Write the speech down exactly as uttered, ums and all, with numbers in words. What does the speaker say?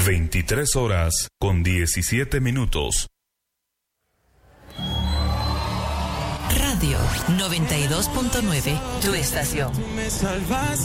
veintitrés horas con diecisiete minutos. Radio noventa y dos punto nueve, tu estación.